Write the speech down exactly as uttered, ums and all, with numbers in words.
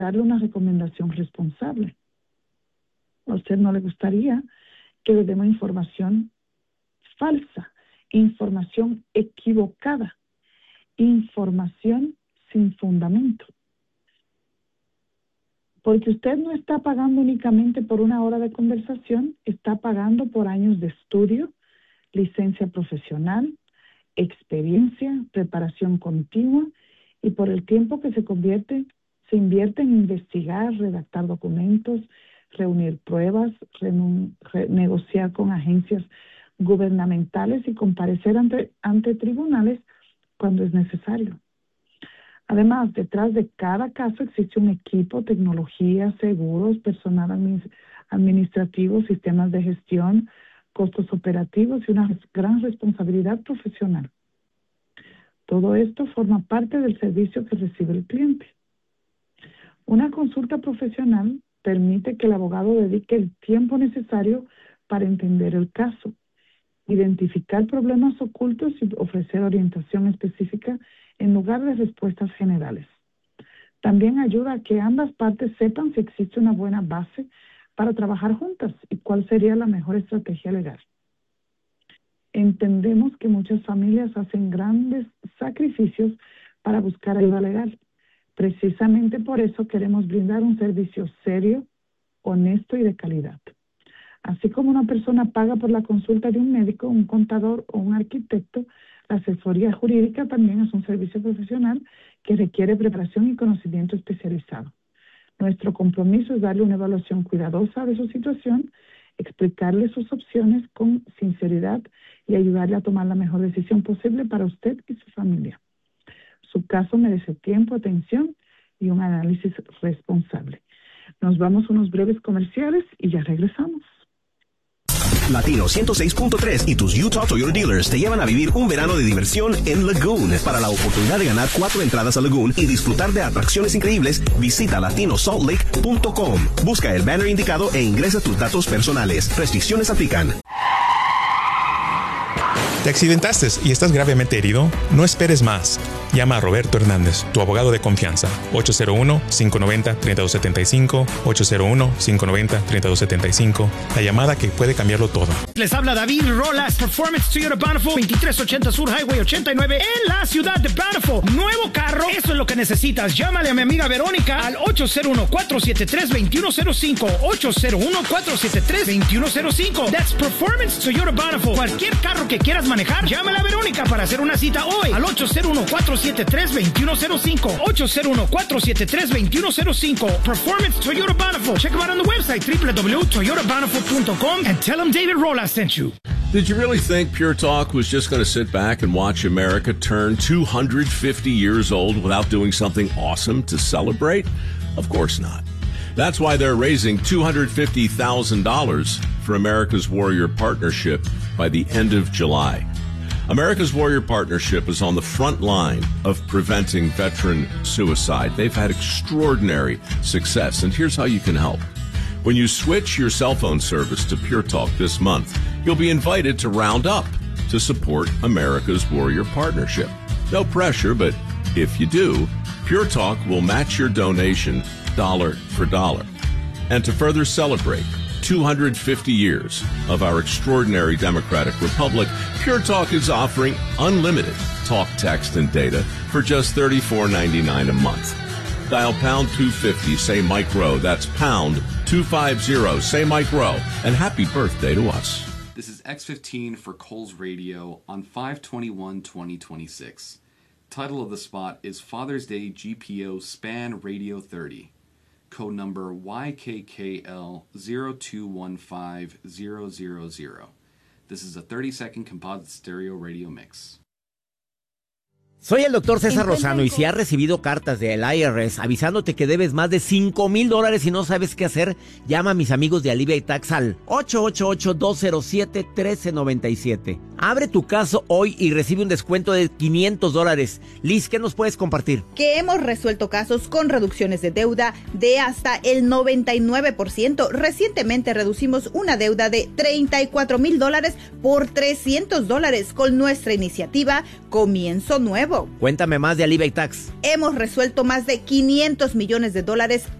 darle una recomendación responsable. A usted no le gustaría que le demos información falsa, información equivocada, información sin fundamento. Porque usted no está pagando únicamente por una hora de conversación, está pagando por años de estudio, licencia profesional, experiencia, preparación continua y por el tiempo que se convierte, se invierte en investigar, redactar documentos, reunir pruebas, renun- re- negociar con agencias gubernamentales y comparecer ante, ante tribunales cuando es necesario. Además, detrás de cada caso existe un equipo, tecnología, seguros, personal admi- administrativo, sistemas de gestión, costos operativos y una gran responsabilidad profesional. Todo esto forma parte del servicio que recibe el cliente. Una consulta profesional permite que el abogado dedique el tiempo necesario para entender el caso, identificar problemas ocultos y ofrecer orientación específica en lugar de respuestas generales. También ayuda a que ambas partes sepan si existe una buena base para trabajar juntas y cuál sería la mejor estrategia legal. Entendemos que muchas familias hacen grandes sacrificios para buscar ayuda legal. Precisamente por eso queremos brindar un servicio serio, honesto y de calidad. Así como una persona paga por la consulta de un médico, un contador o un arquitecto, la asesoría jurídica también es un servicio profesional que requiere preparación y conocimiento especializado. Nuestro compromiso es darle una evaluación cuidadosa de su situación, explicarle sus opciones con sinceridad y ayudarle a tomar la mejor decisión posible para usted y su familia. Su caso merece tiempo, atención y un análisis responsable. Nos vamos a unos breves comerciales y ya regresamos. Latino ciento seis punto tres y tus Utah Toyota Dealers te llevan a vivir un verano de diversión en Lagoon. Para la oportunidad de ganar cuatro entradas a Lagoon y disfrutar de atracciones increíbles, visita latino salt lake punto com. Busca el banner indicado e ingresa tus datos personales. Restricciones aplican. ¿Te accidentaste y estás gravemente herido? No esperes más. Llama a Roberto Hernández, tu abogado de confianza. ocho cero uno, cinco nueve cero, tres dos siete cinco, ocho cero uno, cinco nueve cero, tres dos siete cinco. La llamada que puede cambiarlo todo. Les habla David Rolas, Performance Toyota Bountiful, veintitrés ochenta Sur Highway ochenta y nueve en la ciudad de Bountiful. Nuevo carro, eso es lo que necesitas. Llámale a mi amiga Verónica al ocho cero uno, cuatro siete tres, dos uno cero cinco. ocho cero uno, cuatro siete tres, dos uno cero cinco. That's Performance Toyota Bountiful. Cualquier carro que quieras manejar, llámale a Verónica para hacer una cita hoy al ocho cero uno, cuatro siete tres, dos uno cero cinco. ocho cero uno, cuatro siete tres, dos uno cero cinco. Performance Toyota Bountiful. Check them out on the website w w w dot toyota bountiful dot com and tell them David Rolas sent you. Did you really think Pure Talk was just going to sit back and watch America turn two hundred fifty years old without doing something awesome to celebrate? Of course not. That's why they're raising two hundred fifty thousand dollars for America's Warrior Partnership by the end of July. America's Warrior Partnership is on the front line of preventing veteran suicide. They've had extraordinary success, and here's how you can help. When you switch your cell phone service to Pure Talk this month, you'll be invited to round up to support America's Warrior Partnership. No pressure, but if you do, Pure Talk will match your donation dollar for dollar. And to further celebrate two hundred fifty years of our extraordinary democratic republic, Pure Talk is offering unlimited talk, text, and data for just thirty-four ninety-nine a month. Dial pound two fifty, say Mike Rowe. That's pound two fifty, say Mike Rowe. And happy birthday to us. This is X fifteen for Coles Radio on five twenty-one twenty twenty-six. Title of the spot is Father's Day G P O Span Radio thirty. Code number Y K K L zero two one five zero zero zero. This is a thirty second composite stereo radio mix. Soy el doctor César Lozano y si has recibido cartas del I R S avisándote que debes más de cinco mil dólares y no sabes qué hacer, llama a mis amigos de Alivia y Tax al ocho ocho ocho, dos cero siete, uno tres nueve siete. Abre tu caso hoy y recibe un descuento de quinientos dólares. Liz, ¿qué nos puedes compartir? Que hemos resuelto casos con reducciones de deuda de hasta el noventa y nueve por ciento. Recientemente reducimos una deuda de treinta y cuatro mil dólares por trescientos dólares con nuestra iniciativa Comienzo Nuevo. nuevo. Cuéntame más de Alivia Tax. Hemos resuelto más de quinientos millones de dólares